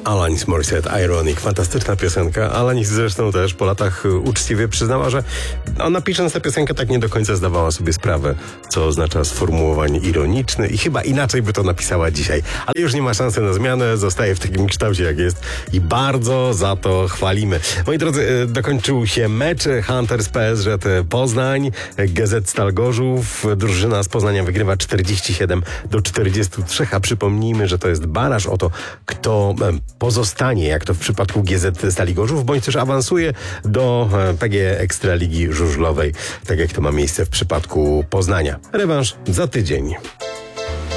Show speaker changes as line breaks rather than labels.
Alanis Morissette, Ironic. Fantastyczna piosenka. Alanis zresztą też po latach uczciwie przyznała, że ona pisząc tę piosenkę tak nie do końca zdawała sobie sprawę, co oznacza sformułowanie ironiczne i chyba inaczej by to napisała dzisiaj. Ale już nie ma szansy na zmianę, zostaje w takim kształcie jak jest i bardzo za to chwalimy. Moi drodzy, dokończył się mecz Hunters PSG Poznań, GZ Stal Gorzów. Drużyna z Poznania wygrywa 47-43, a przypomnijmy, że to jest baraż o to, kto pozostanie, jak to w przypadku GZ Stali Gorzów, bądź też awansuje do PGE Ekstraligi Żużlowej, tak jak to ma miejsce w przypadku Poznania. Rewanż za tydzień.